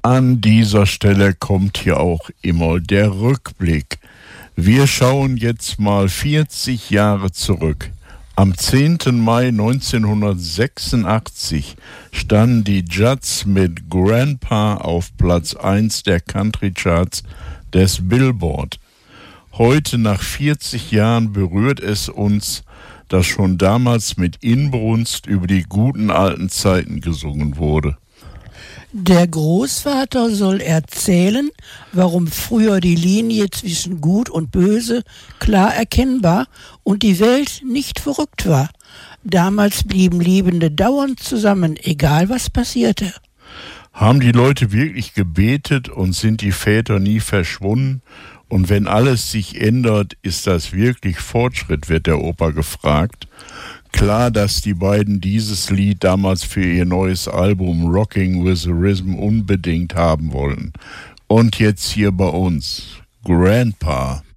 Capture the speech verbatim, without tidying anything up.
An dieser Stelle kommt hier auch immer der Rückblick. Wir schauen jetzt mal vierzig Jahre zurück. Am zehnten Mai neunzehnhundertsechsundachtzig standen die Judds mit Grandpa auf Platz eins der Country-Charts des Billboard. Heute, nach vierzig Jahren, berührt es uns, dass schon damals mit Inbrunst über die guten alten Zeiten gesungen wurde. Der Großvater soll erzählen, warum früher die Linie zwischen Gut und Böse klar erkennbar und die Welt nicht verrückt war. Damals blieben Liebende dauernd zusammen, egal was passierte. Haben die Leute wirklich gebetet und sind die Väter nie verschwunden? Und wenn alles sich ändert, ist das wirklich Fortschritt, wird der Opa gefragt. Klar, dass die beiden dieses Lied damals für ihr neues Album Rocking with the Rhythm unbedingt haben wollen. Und jetzt hier bei uns, Grandpa.